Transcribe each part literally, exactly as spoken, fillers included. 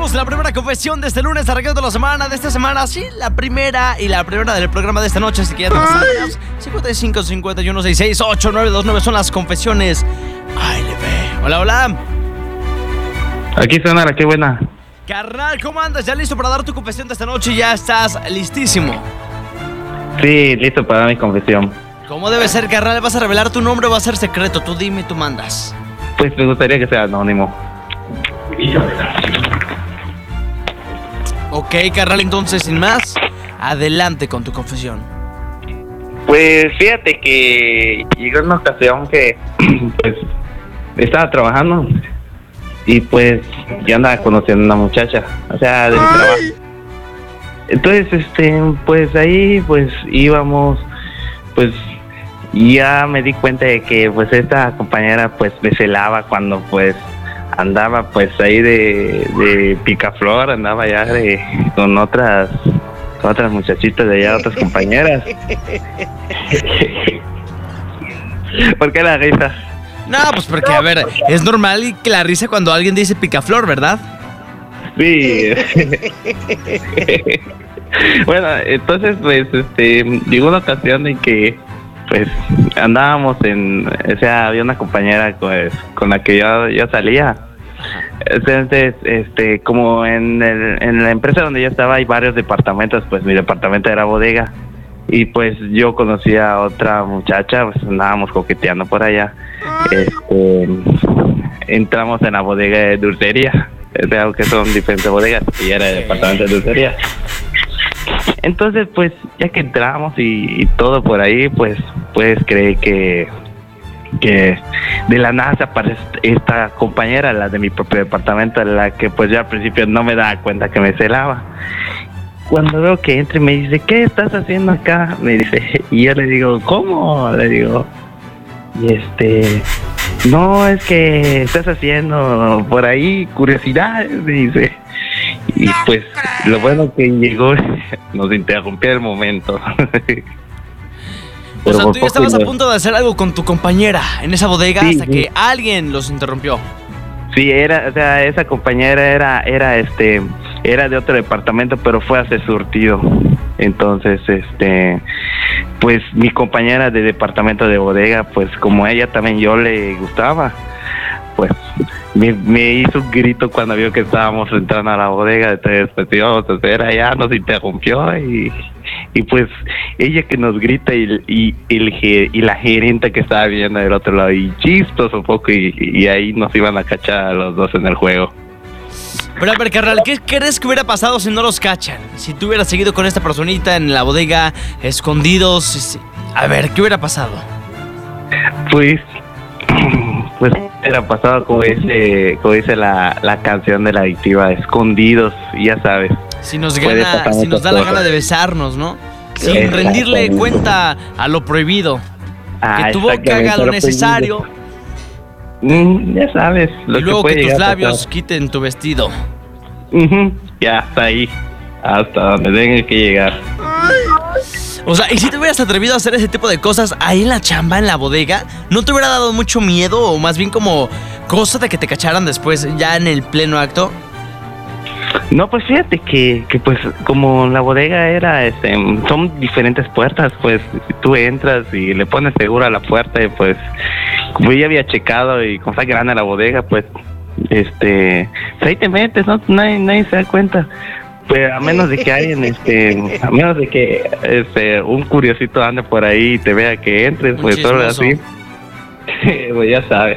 Vamos a la primera confesión de este lunes, arrancando la semana, de esta semana, sí, la primera y la primera del programa de esta noche, así que ya te sabes, cincuenta y cinco, cincuenta y uno, sesenta y seis, ocho nueve dos nueve son las confesiones A L B. Hola, hola. Aquí suena la que buena. Carnal, ¿cómo andas? ¿Ya listo para dar tu confesión de esta noche? ¿Ya estás listísimo? Sí, listo para mi confesión. ¿Cómo debe ser, carnal? ¿Vas a revelar tu nombre o va a ser secreto? Tú dime, tú mandas. Pues me gustaría que sea anónimo. Ok, carnal, entonces, sin más, adelante con tu confesión. Pues fíjate que llegó una ocasión que pues estaba trabajando y pues ya andaba conociendo a una muchacha, o sea, de mi trabajo. Entonces, este, pues ahí pues íbamos, pues ya me di cuenta de que pues esta compañera pues me celaba cuando pues andaba pues ahí de, de picaflor, andaba ya de, con otras con otras muchachitas de allá, otras compañeras. ¿Por qué la risa? No, pues porque, a ver, es normal que la risa cuando alguien dice picaflor, ¿verdad? Sí. Bueno, entonces pues este llegó una ocasión en que pues andábamos en, o sea, había una compañera pues, con la que yo, yo salía. Entonces, este, como en, el, en la empresa donde yo estaba hay varios departamentos, pues mi departamento era bodega. Y pues yo conocía a otra muchacha, pues andábamos coqueteando por allá. Este, entramos en la bodega de dulcería, veo que son diferentes bodegas, y era el departamento de dulcería. Entonces, pues, ya que entramos y, y todo por ahí, pues, pues creí que, que de la nada se aparece esta compañera, la de mi propio departamento, la que pues yo al principio no me daba cuenta que me celaba. Cuando veo que entra y me dice, ¿qué estás haciendo acá? Me dice, y yo le digo, ¿cómo? Le digo, y este, no, es que estás haciendo por ahí curiosidades, me dice. Y pues lo bueno que llegó nos interrumpió el momento. O sea, tú ya estabas a punto de hacer algo con tu compañera en esa bodega, sí, hasta sí. que alguien los interrumpió. Sí, era, o sea, esa compañera era, era este, era de otro departamento, pero fue a hacer surtido. Entonces, este, pues mi compañera de departamento de bodega, pues como a ella también yo le gustaba, pues me, me hizo un grito cuando vio que estábamos entrando a la bodega. Entonces, pues íbamos a hacer allá, nos interrumpió y, y pues ella que nos grita y, y, el, y la gerente que estaba viendo del otro lado y chistos un poco y, y ahí nos iban a cachar a los dos en el juego. Pero a ver, carnal, ¿qué crees que hubiera pasado si no los cachan? Si tú hubieras seguido con esta personita en la bodega, escondidos, a ver, ¿qué hubiera pasado? Pues... Pues era pasado como dice, como dice la, la canción de la adictiva, escondidos, ya sabes. Si nos gana, si nos da la gana de besarnos, ¿no? Sin rendirle cuenta a lo prohibido. Ah, que tu boca haga lo necesario. Mm, ya sabes. Lo y luego que, que tus labios quiten tu vestido. Uh-huh. Ya, hasta ahí. Hasta donde tenga que llegar. O sea, ¿y si te hubieras atrevido a hacer ese tipo de cosas ahí en la chamba, en la bodega? ¿No te hubiera dado mucho miedo o más bien como cosa de que te cacharan después ya en el pleno acto? No, pues fíjate que, que pues como la bodega era, este, son diferentes puertas, pues tú entras y le pones seguro a la puerta y pues como yo ya había checado y como está grande la bodega, pues este, pues ahí te metes, ¿no? Nadie, nadie se da cuenta. Pues a menos de que alguien, este, a menos de que este, un curiosito ande por ahí y te vea que entres, pues solo así, pues ya sabes.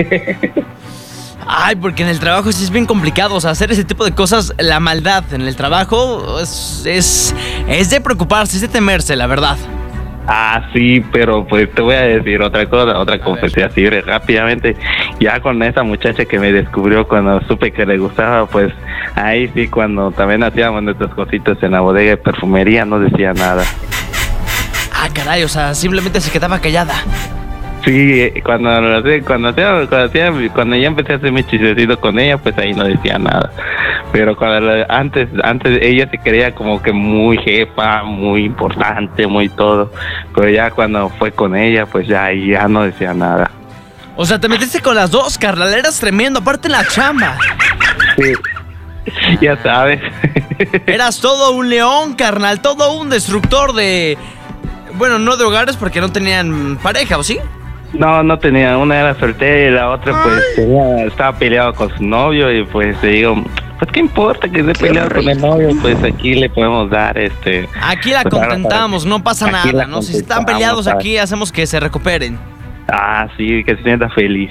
Ay, porque en el trabajo sí es bien complicado, o sea, hacer ese tipo de cosas, la maldad en el trabajo es, es, es de preocuparse, es de temerse, la verdad. Ah, sí, pero pues te voy a decir otra cosa, otra confesión así rápidamente. Ya con esa muchacha que me descubrió cuando supe que le gustaba, pues ahí sí, cuando también hacíamos nuestras cositas en la bodega de perfumería, no decía nada. Ah, caray, o sea, simplemente se quedaba callada. Sí, cuando cuando hacía, cuando hacía, cuando ya empecé a hacer mi chistecito con ella, pues ahí no decía nada. Pero cuando antes, antes ella se creía como que muy jefa, muy importante, muy todo. Pero ya cuando fue con ella, pues ya ahí ya no decía nada. O sea, te metiste con las dos, carnal, eras tremendo, aparte en la chamba. Sí. Ya sabes. Eras todo un león, carnal, todo un destructor de... Bueno, no de hogares porque no tenían pareja, ¿o sí? No, no tenía. Una era soltera y la otra pues tenía, estaba peleado con su novio y pues te digo, pues qué importa que esté peleado con el novio, pues aquí le podemos dar este... Aquí la pues, contentamos, no pasa aquí nada, la ¿no? Si están contentamos, peleados ¿sabes? aquí, hacemos que se recuperen. Ah, sí, que se sienta feliz.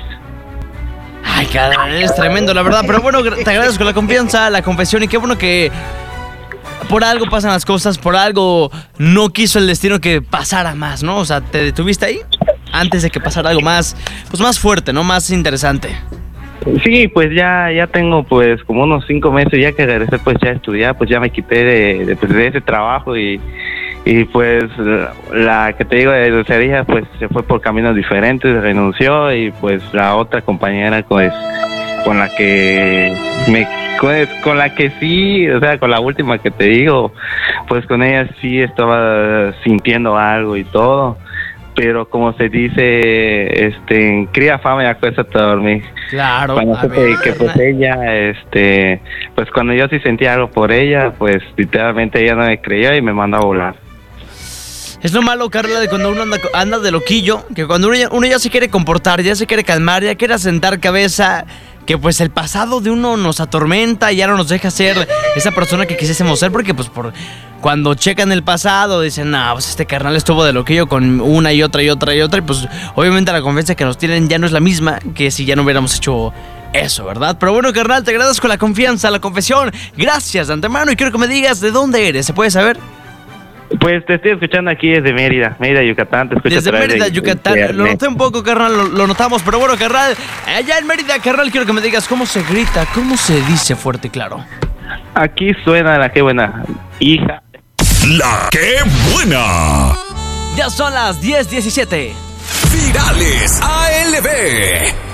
Ay, caray, es tremendo, la verdad. Pero bueno, te agradezco la confianza, la confesión y qué bueno que por algo pasan las cosas, por algo no quiso el destino que pasara más, ¿no? O sea, te detuviste ahí antes de que pasara algo más, pues más fuerte, ¿no? Más interesante. Sí, pues ya ya tengo pues como unos cinco meses ya que regresé pues ya a estudiar, pues ya me quité de, de, pues, de ese trabajo y, y pues la que te digo de dulcería pues se fue por caminos diferentes, renunció y pues la otra compañera pues con la que me pues, con la que sí, o sea, con la última que te digo, pues con ella sí estaba sintiendo algo y todo. Pero como se dice, este, cría fama y acuéstate a dormir. Claro. Cuando a supe ver, que pues ella, este, pues cuando yo sí sentía algo por ella, pues literalmente ella no me creyó y me mandó a volar. Es lo malo, Carla, de cuando uno anda, anda de loquillo, que cuando uno ya, uno ya se quiere comportar, ya se quiere calmar, ya quiere sentar cabeza, que pues el pasado de uno nos atormenta y ya no nos deja ser esa persona que quisiésemos ser, porque pues por cuando checan el pasado dicen, no, pues este carnal estuvo de loquillo con una y otra y otra y otra, y pues obviamente la confianza que nos tienen ya no es la misma que si ya no hubiéramos hecho eso, ¿verdad? Pero bueno, carnal, te agradezco la confianza, la confesión, gracias de antemano y quiero que me digas de dónde eres, ¿se puede saber? Pues te estoy escuchando aquí desde Mérida, Mérida, Yucatán, te escucho Desde a través Mérida, de Yucatán, internet. lo noté un poco, carnal, lo, lo notamos, pero bueno, carnal, allá en Mérida, carnal, quiero que me digas cómo se grita, cómo se dice fuerte y claro. Aquí suena la que buena, hija. La que buena. Ya son las diez diecisiete. Virales A L B.